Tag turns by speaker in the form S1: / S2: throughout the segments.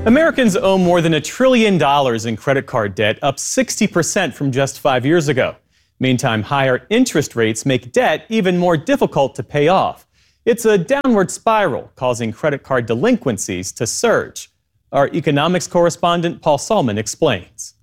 S1: Americans owe more than $1 trillion in credit card debt, up 60% from just 5 years ago. Meantime, higher interest rates make debt even more difficult to pay off. It's a downward spiral, causing credit card delinquencies to surge. Our economics correspondent Paul Salman explains.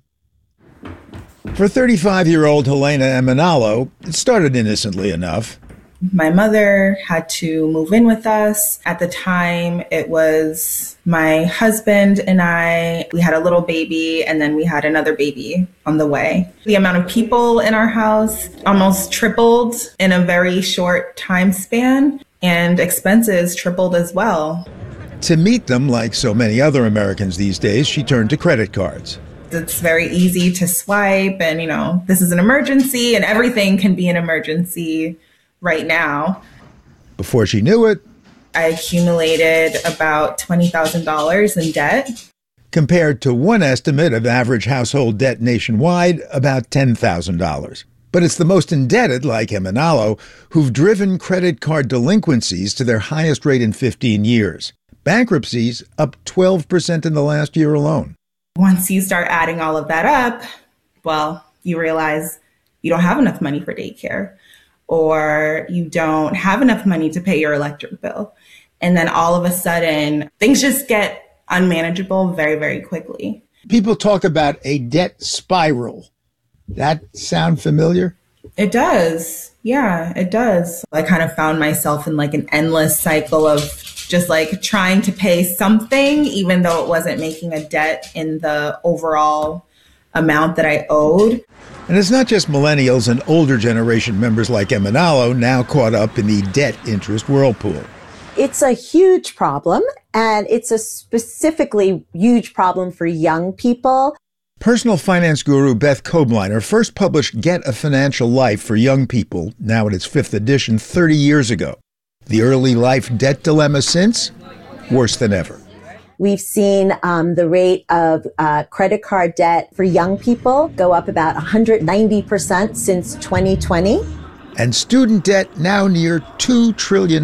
S2: For 35-year-old Helena Emanalo, it started innocently enough.
S3: My mother had to move in with us. At the time, it was my husband and I. We had a little baby, and then we had another baby on the way. The amount of people in our house almost tripled in a very short time span, and expenses tripled as well.
S2: To meet them, like so many other Americans these days, she turned to credit cards.
S3: It's very easy to swipe, and, this is an emergency, and everything can be an emergency right now.
S2: Before she knew it,
S3: I accumulated about $20,000 in debt.
S2: Compared to one estimate of average household debt nationwide, about $10,000. But it's the most indebted, like Emanalo, who've driven credit card delinquencies to their highest rate in 15 years. Bankruptcies up 12% in the last year alone.
S3: Once you start adding all of that up, well, you realize you don't have enough money for daycare, or you don't have enough money to pay your electric bill. And then all of a sudden, things just get unmanageable very, very quickly.
S2: People talk about a debt spiral. That sound familiar?
S3: It does. Yeah, it does. I kind of found myself in like an endless cycle of just like trying to pay something, even though it wasn't making a dent in the overall amount that I owed.
S2: And it's not just millennials and older generation members like Emanalo now caught up in the debt interest whirlpool.
S4: It's a huge problem, and it's a specifically huge problem for young people.
S2: Personal finance guru Beth Kobliner first published Get a Financial Life for Young People, now in its 5th edition, 30 years ago. The early life debt dilemma since? Worse than ever.
S4: We've seen the rate of credit card debt for young people go up about 190% since 2020.
S2: And student debt now near $2 trillion.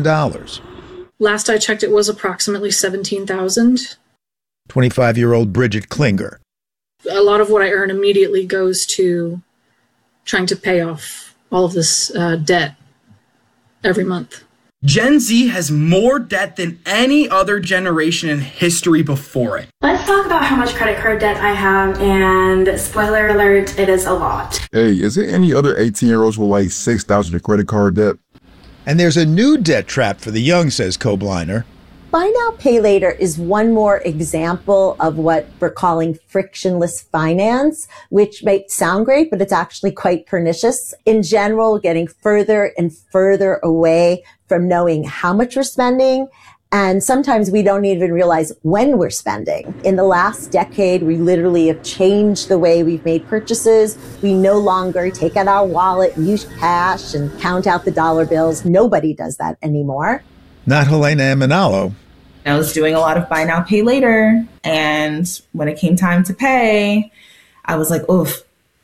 S5: Last I checked, it was approximately $17,000.
S2: 25-year-old Bridget Klinger.
S5: A lot of what I earn immediately goes to trying to pay off all of this debt every month.
S6: Gen Z has more debt than any other generation in history before it.
S7: Let's talk about how much credit card debt I have, and spoiler alert, it is a lot.
S8: Hey, is there any other 18-year-olds with like $6,000 in credit card debt?
S2: And there's a new debt trap for the young, says Kobliner.
S4: Buy now, pay later is one more example of what we're calling frictionless finance, which might sound great, but it's actually quite pernicious. In general, getting further and further away from knowing how much we're spending. And sometimes we don't even realize when we're spending. In the last decade, we literally have changed the way we've made purchases. We no longer take out our wallet, use cash, and count out the dollar bills. Nobody does that anymore.
S2: Not Helena Emanalo.
S3: I was doing a lot of buy now, pay later. And when it came time to pay, I was like, oof,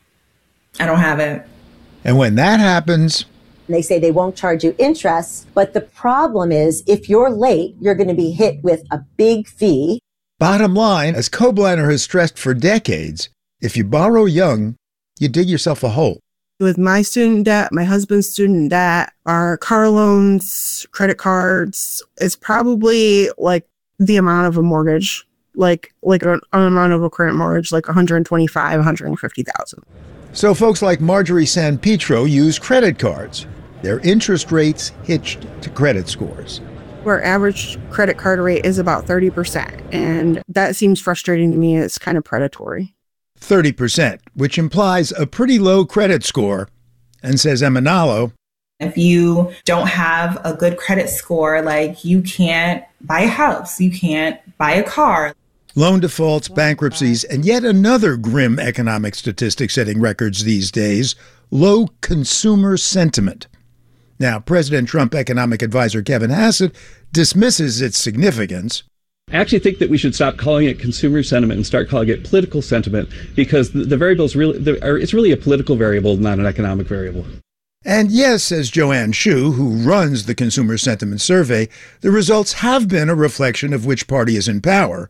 S3: I don't have it.
S2: And when that happens,
S4: they say they won't charge you interest. But the problem is, if you're late, you're going to be hit with a big fee.
S2: Bottom line, as Kobliner has stressed for decades, if you borrow young, you dig yourself a hole.
S9: With my student debt, my husband's student debt, our car loans, credit cards, it's probably like the amount of a mortgage, like an amount of a current mortgage, like $125,000, $150,000.
S2: So folks like Marjorie San Pietro use credit cards. Their interest rates hitched to credit scores.
S9: Our average credit card rate is about 30%, and that seems frustrating to me. It's kind of predatory.
S2: 30%, which implies a pretty low credit score. And says Emanalo,
S3: if you don't have a good credit score, like you can't buy a house, you can't buy a car.
S2: Loan defaults, bankruptcies, and yet another grim economic statistic setting records these days, low consumer sentiment. Now, President Trump economic advisor Kevin Hassett dismisses its significance.
S10: I actually think that we should stop calling it consumer sentiment and start calling it political sentiment, because the variable is it's really a political variable, not an economic variable.
S2: And yes, says Joanne Shu, who runs the Consumer Sentiment Survey, the results have been a reflection of which party is in power.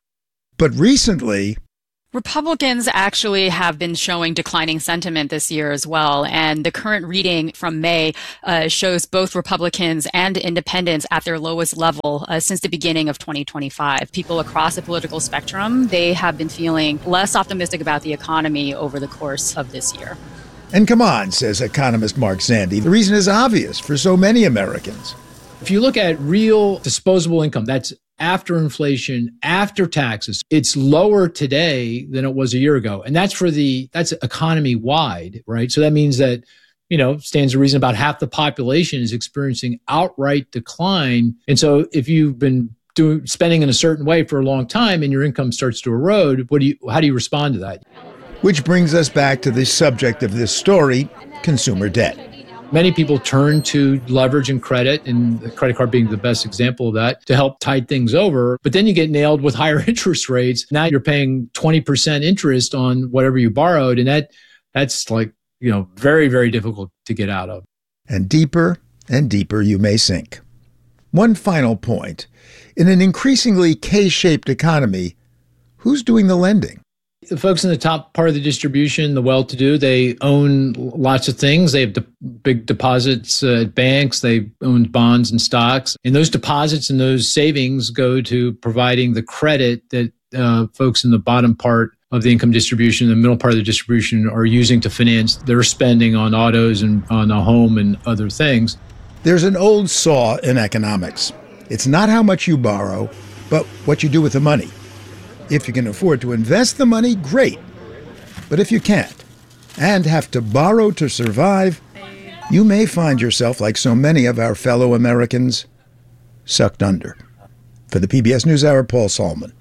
S2: But recently,
S11: Republicans actually have been showing declining sentiment this year as well. And the current reading from May shows both Republicans and independents at their lowest level since the beginning of 2025. People across the political spectrum, they have been feeling less optimistic about the economy over the course of this year.
S2: And come on, says economist Mark Zandi, the reason is obvious for so many Americans.
S12: If you look at real disposable income, that's after inflation, after taxes, it's lower today than it was a year ago. And that's that's economy wide, right? So that means that, stands to reason about half the population is experiencing outright decline. And so if you've been spending in a certain way for a long time and your income starts to erode, how do you respond to that?
S2: Which brings us back to the subject of this story, consumer debt.
S12: Many people turn to leverage and credit, and the credit card being the best example of that, to help tide things over. But then you get nailed with higher interest rates. Now you're paying 20% interest on whatever you borrowed, and that's very, very difficult to get out of.
S2: And deeper you may sink. One final point. In an increasingly K-shaped economy, who's doing the lending?
S12: The folks in the top part of the distribution, the well-to-do, they own lots of things. They have big deposits at banks. They own bonds and stocks. And those deposits and those savings go to providing the credit that folks in the bottom part of the income distribution, the middle part of the distribution, are using to finance their spending on autos and on a home and other things.
S2: There's an old saw in economics. It's not how much you borrow, but what you do with the money. If you can afford to invest the money, great. But if you can't, and have to borrow to survive, you may find yourself, like so many of our fellow Americans, sucked under. For the PBS NewsHour, Paul Solman.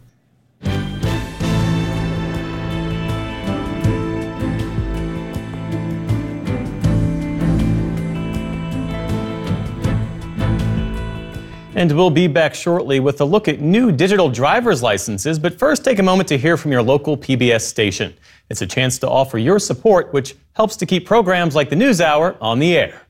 S1: And we'll be back shortly with a look at new digital driver's licenses. But first, take a moment to hear from your local PBS station. It's a chance to offer your support, which helps to keep programs like the NewsHour on the air.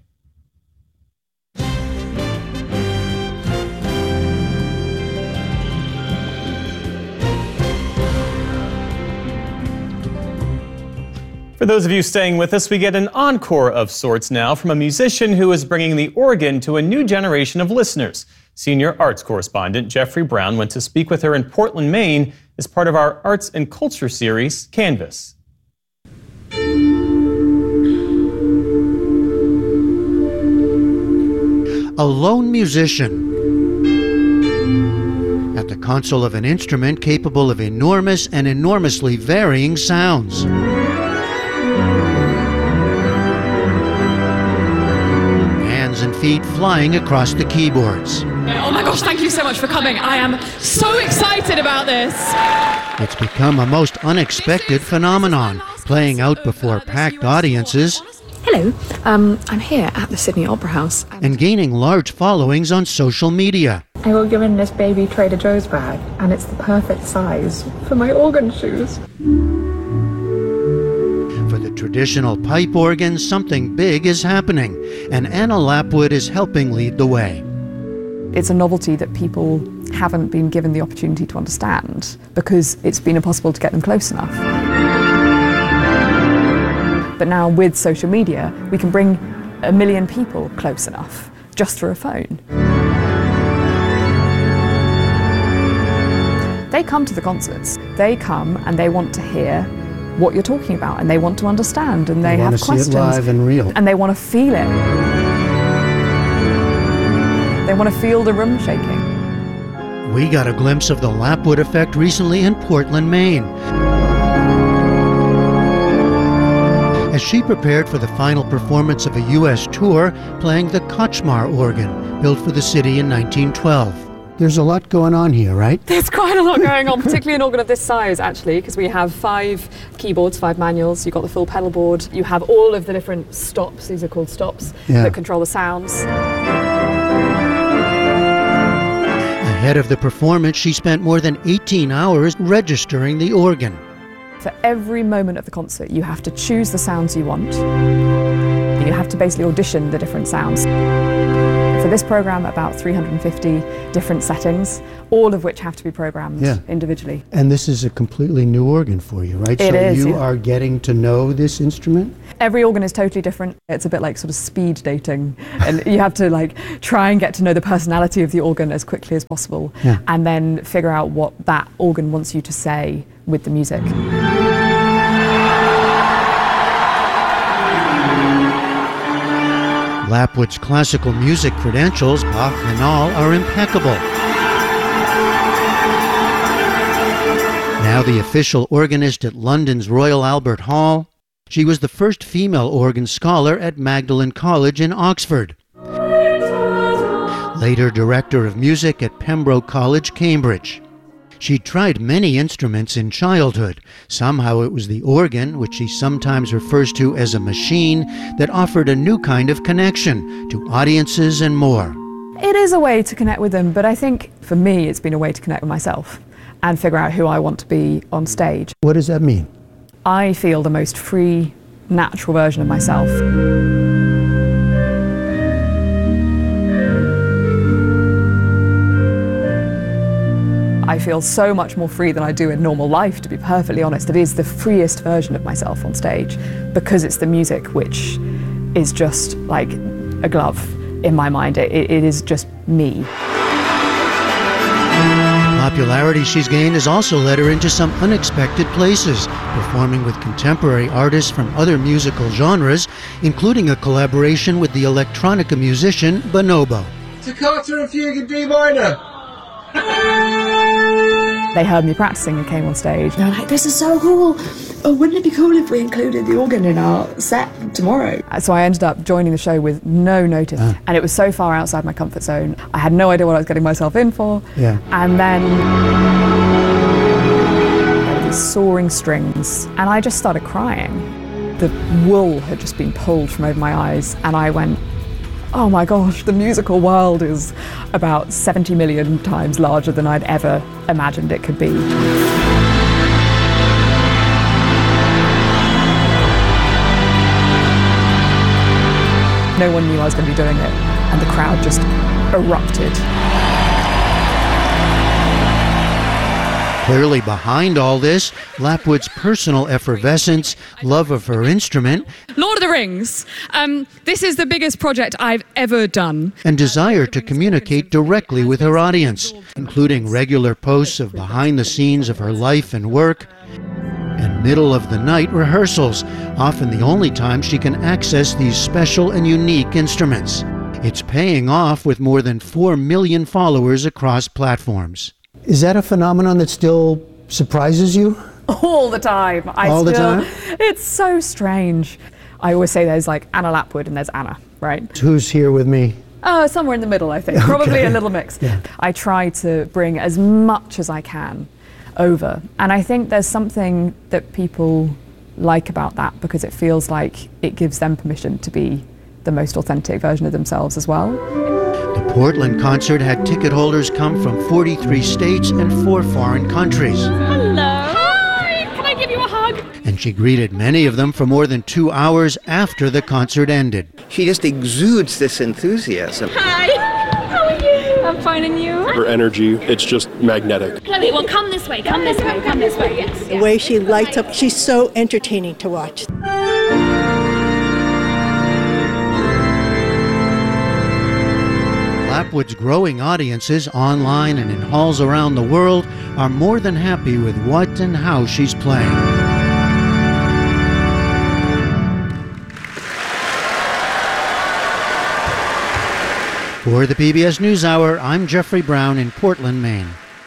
S1: For those of you staying with us, we get an encore of sorts now from a musician who is bringing the organ to a new generation of listeners. Senior arts correspondent Jeffrey Brown went to speak with her in Portland, Maine, as part of our arts and culture series, Canvas.
S13: A lone musician at the console of an instrument capable of enormous and enormously varying sounds. Hands and feet flying across the keyboards.
S14: Oh my gosh, thank you so much for coming. I am so excited about this.
S13: It's become a most unexpected phenomenon, playing out before packed audiences.
S14: Hello, I'm here at the Sydney Opera House.
S13: And gaining large followings on social media.
S15: I got given this baby Trader Joe's bag, and it's the perfect size for my organ shoes.
S13: For the traditional pipe organ, something big is happening, and Anna Lapwood is helping lead the way.
S16: It's a novelty that people haven't been given the opportunity to understand because it's been impossible to get them close enough. But now with social media, we can bring 1 million people close enough just through a phone. They come to the concerts. They come and they want to hear what you're talking about, and they want to understand, and they have questions.
S13: They want to see it live and real.
S16: And they want to feel it. They want to feel the room shaking.
S13: We got a glimpse of the Lapwood effect recently in Portland, Maine, as she prepared for the final performance of a U.S. tour playing the Kachmar organ, built for the city in 1912. There's a lot going on here, right?
S16: There's quite a lot going on, particularly an organ of this size, actually, because we have 5 keyboards, 5 manuals. You've got the full pedal board. You have all of the different stops, these are called stops, that control the sounds.
S13: Ahead of the performance, she spent more than 18 hours registering the organ.
S16: For every moment of the concert, you have to choose the sounds you want. You have to basically audition the different sounds. For this program, about 350 different settings, all of which have to be programmed individually.
S13: And this is a completely new organ for you, right?
S16: It is.
S13: You are getting to know this instrument?
S16: Every organ is totally different. It's a bit like sort of speed dating, and you have to like try and get to know the personality of the organ as quickly as possible, and then figure out what that organ wants you to say with the music.
S13: Lapwood's classical music credentials, Bach and all, are impeccable. Now the official organist at London's Royal Albert Hall, she was the first female organ scholar at Magdalen College in Oxford. Later director of music at Pembroke College, Cambridge. She tried many instruments in childhood. Somehow it was the organ, which she sometimes refers to as a machine, that offered a new kind of connection to audiences and more.
S16: It is a way to connect with them, but I think for me it's been a way to connect with myself and figure out who I want to be on stage.
S13: What does that mean?
S16: I feel the most free, natural version of myself. I feel so much more free than I do in normal life, to be perfectly honest. It is the freest version of myself on stage because it's the music which is just like a glove in my mind. It is just me.
S13: The popularity she's gained has also led her into some unexpected places, performing with contemporary artists from other musical genres, including a collaboration with the electronica musician Bonobo.
S17: Toccata and Fugue in D minor.
S16: They heard me practicing and came on stage.
S18: They're like, this is so cool. Oh, wouldn't it be cool if we included the organ in our set tomorrow?
S16: So I ended up joining the show with no notice. And it was so far outside my comfort zone. I had no idea what I was getting myself in for. And then there were these soaring strings. And I just started crying. The wool had just been pulled from over my eyes. And I went, oh my gosh, the musical world is about 70 million times larger than I'd ever imagined it could be. No one knew I was going to be doing it, and the crowd just erupted.
S13: Clearly behind all this, Lapwood's personal effervescence, love of her instrument,
S14: Lord of the Rings. This is the biggest project I've ever done.
S13: and desire to communicate directly with her audience, including regular posts of behind the scenes of her life and work, and middle-of-the-night rehearsals, often the only time she can access these special and unique instruments. It's paying off with more than 4 million followers across platforms. Is that a phenomenon that still surprises you?
S16: All the time.
S13: All the time?
S16: It's so strange. I always say there's like Anna Lapwood and there's Anna, right?
S13: Who's here with me?
S16: Somewhere in the middle, I think. Probably a little mix. I try to bring as much as I can over. And I think there's something that people like about that because it feels like it gives them permission to be the most authentic version of themselves as well.
S13: The Portland concert had ticket holders come from 43 states and 4 foreign countries.
S14: Hello. Hi. Can I give you a hug?
S13: And she greeted many of them for more than 2 hours after the concert ended.
S19: She just exudes this enthusiasm.
S14: Hi. How are you? I'm fine, and you?
S20: Her energy, it's just magnetic.
S14: Chloe, well, come this way, come this way, come this way, yes.
S21: The way she lights up, she's so entertaining to watch.
S13: Lapwood's growing audiences online and in halls around the world are more than happy with what and how she's playing. For the PBS NewsHour, I'm Jeffrey Brown in Portland, Maine.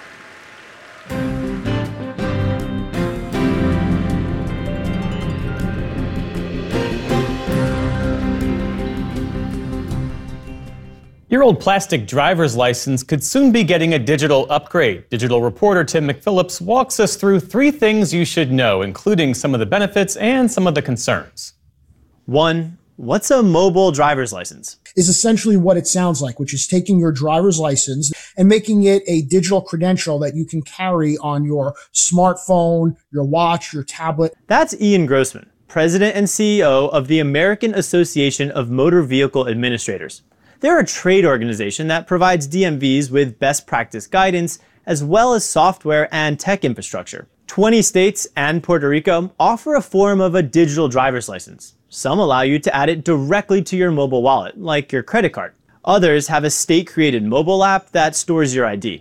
S1: Your old plastic driver's license could soon be getting a digital upgrade. Digital reporter Tim McPhillips walks us through 3 things you should know, including some of the benefits and some of the concerns.
S22: 1. What's a mobile driver's license?
S23: Is essentially what it sounds like, which is taking your driver's license and making it a digital credential that you can carry on your smartphone, your watch, your tablet.
S22: That's Ian Grossman, President and CEO of the American Association of Motor Vehicle Administrators. They're a trade organization that provides DMVs with best practice guidance, as well as software and tech infrastructure. 20 states and Puerto Rico offer a form of a digital driver's license. Some allow you to add it directly to your mobile wallet, like your credit card. Others have a state-created mobile app that stores your ID.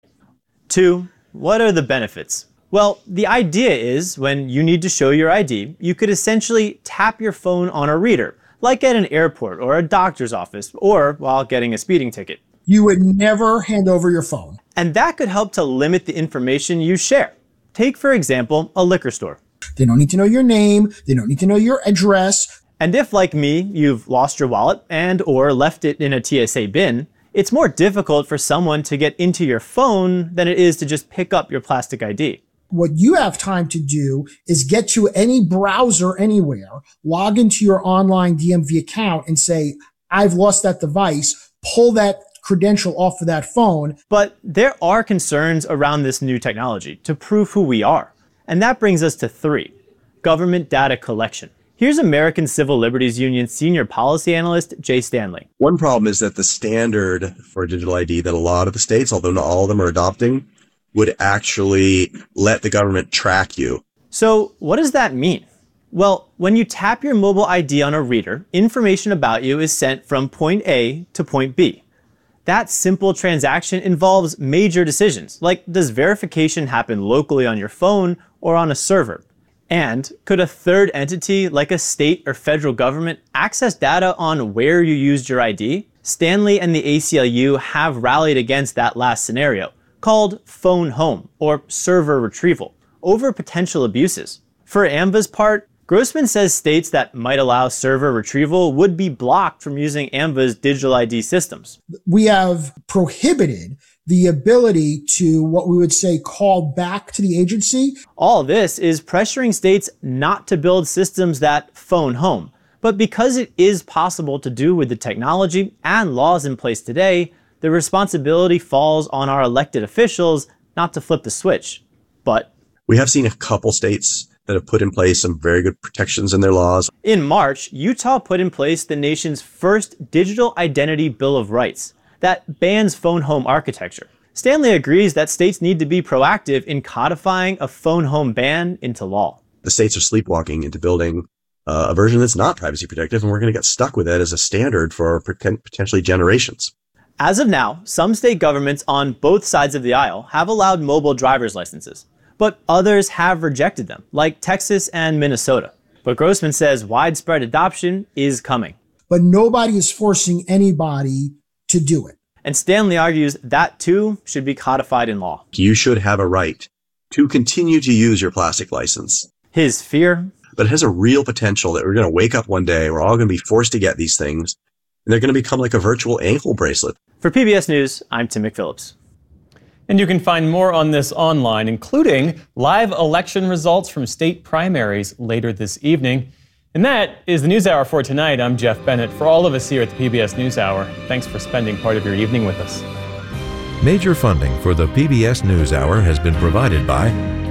S22: 2. What are the benefits? Well, the idea is when you need to show your ID, you could essentially tap your phone on a reader, like at an airport or a doctor's office, or while getting a speeding ticket.
S23: You would never hand over your phone.
S22: And that could help to limit the information you share. Take, for example, a liquor store.
S23: They don't need to know your name. They don't need to know your address.
S22: And if, like me, you've lost your wallet and or left it in a TSA bin, it's more difficult for someone to get into your phone than it is to just pick up your plastic ID.
S23: What you have time to do is get to any browser anywhere, log into your online DMV account and say, I've lost that device, pull that credential off of that phone.
S22: But there are concerns around this new technology to prove who we are. And that brings us to 3, government data collection. Here's American Civil Liberties Union senior policy analyst Jay Stanley.
S5: One problem is that the standard for digital ID that a lot of the states, although not all of them are adopting, would actually let the government track you.
S22: So what does that mean? Well, when you tap your mobile ID on a reader, information about you is sent from point A to point B. That simple transaction involves major decisions, like does verification happen locally on your phone or on a server? And could a third entity, like a state or federal government, access data on where you used your ID? Stanley and the ACLU have rallied against that last scenario, called phone home or server retrieval, over potential abuses. For AAMVA's part, Grossman says states that might allow server retrieval would be blocked from using AAMVA's digital ID systems.
S23: We have prohibited the ability to, what we would say, call back to the agency.
S22: All this is pressuring states not to build systems that phone home. But because it is possible to do with the technology and laws in place today, the responsibility falls on our elected officials not to flip the switch. But
S5: we have seen a couple states that have put in place some very good protections in their laws.
S22: In March, Utah put in place the nation's first Digital Identity Bill of Rights that bans phone home architecture. Stanley agrees that states need to be proactive in codifying a phone home ban into law.
S5: The states are sleepwalking into building a version that's not privacy protective, and we're going to get stuck with it as a standard for potentially generations.
S22: As of now, some state governments on both sides of the aisle have allowed mobile driver's licenses, but others have rejected them, like Texas and Minnesota. But Grossman says widespread adoption is coming.
S23: But nobody is forcing anybody to do it.
S22: And Stanley argues that too should be codified in law.
S5: You should have a right to continue to use your plastic license.
S22: His fear?
S5: But it has a real potential that we're going to wake up one day, we're all going to be forced to get these things, and they're going to become like a virtual ankle bracelet.
S22: For PBS News, I'm Tim McPhillips.
S1: And you can find more on this online, including live election results from state primaries later this evening. And that is the NewsHour for tonight. I'm Jeff Bennett. For all of us here at the PBS NewsHour, thanks for spending part of your evening with us.
S6: Major funding for the PBS NewsHour has been provided by